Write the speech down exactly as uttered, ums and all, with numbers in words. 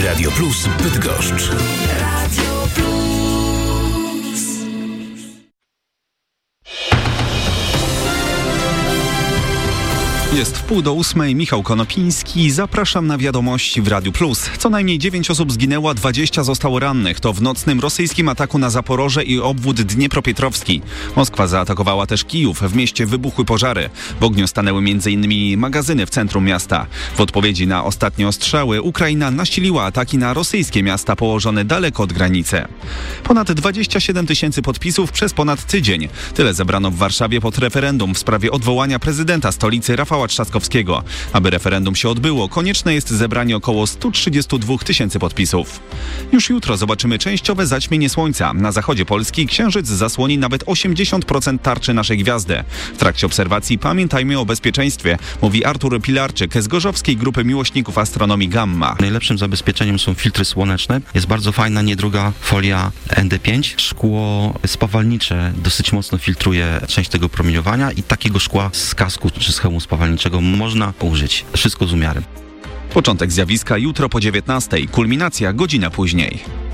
Radio Plus Bydgoszcz. Radio Plus. Jest wpół do ósmej, Michał Konopiński. Zapraszam na wiadomości w Radiu Plus. Co najmniej dziewięć osób zginęło, a dwadzieścia zostało rannych. To w nocnym rosyjskim ataku na Zaporoże i obwód Dniepropietrowski. Moskwa zaatakowała też Kijów. W mieście wybuchły pożary. W ogniu stanęły między innymi magazyny w centrum miasta. W odpowiedzi na ostatnie ostrzały Ukraina nasiliła ataki na rosyjskie miasta położone daleko od granicy. Ponad dwadzieścia siedem tysięcy podpisów przez ponad tydzień. Tyle zebrano w Warszawie pod referendum w sprawie odwołania prezydenta stolicy Rafała Trzaskowskiego. Aby referendum się odbyło, konieczne jest zebranie około sto trzydzieści dwa tysięcy podpisów. Już jutro zobaczymy częściowe zaćmienie słońca. Na zachodzie Polski księżyc zasłoni nawet osiemdziesiąt procent tarczy naszej gwiazdy. W trakcie obserwacji pamiętajmy o bezpieczeństwie, mówi Artur Pilarczyk z gorzowskiej grupy miłośników astronomii Gamma. Najlepszym zabezpieczeniem są filtry słoneczne. Jest bardzo fajna, niedroga folia N D pięć. Szkło spawalnicze dosyć mocno filtruje część tego promieniowania i takiego szkła z kasku czy z hełmu spawalniczego można użyć. Wszystko z umiarem. Początek zjawiska jutro po dziewiętnastej, kulminacja godzina później.